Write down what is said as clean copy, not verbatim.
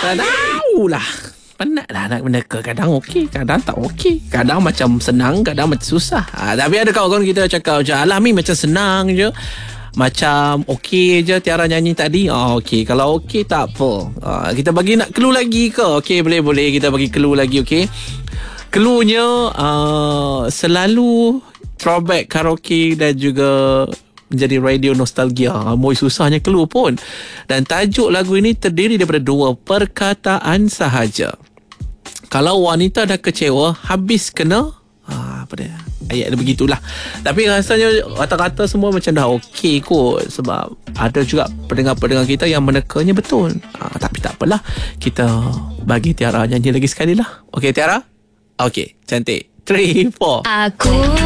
Tak tahulah. Penat lah nak meneka. Kadang okey, kadang tak okey. Kadang macam senang, kadang macam susah. Tapi ada kawan-kawan kita cakap je, alah Mi macam senang je, macam okey je Tiara nyanyi tadi. Okey, kalau okey tak apa. Kita bagi nak clue lagi ke? Okey, boleh kita bagi clue lagi. Okey, cluenya selalu throwback karaoke dan juga menjadi radio nostalgia. Moi susahnya clue pun. Dan tajuk lagu ini terdiri daripada 2 perkataan sahaja. Kalau wanita dah kecewa, habis kena apa dia? Ayat dia begitulah. Tapi rasanya kata-kata semua macam dah okey kot. Sebab ada juga pendengar-pendengar kita yang menekanya betul. Tapi tak apalah, kita bagi Tiara nyanyi lagi sekali lah. Okey Tiara? Okey, cantik. 3, 4. Aku